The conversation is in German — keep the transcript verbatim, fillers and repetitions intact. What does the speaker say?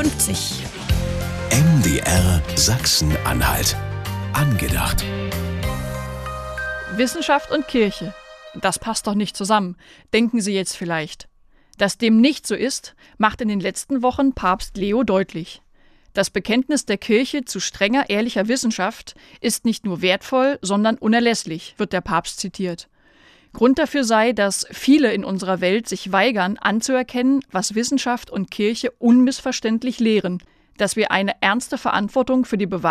fünfzig. M D R Sachsen-Anhalt. Angedacht. Wissenschaft und Kirche. Das passt doch nicht zusammen, denken Sie jetzt vielleicht. Dass dem nicht so ist, macht in den letzten Wochen Papst Leo deutlich. Das Bekenntnis der Kirche zu strenger, ehrlicher Wissenschaft ist nicht nur wertvoll, sondern unerlässlich, wird der Papst zitiert. Grund dafür sei, dass viele in unserer Welt sich weigern, anzuerkennen, was Wissenschaft und Kirche unmissverständlich lehren, dass wir eine ernste Verantwortung für die Bewahrung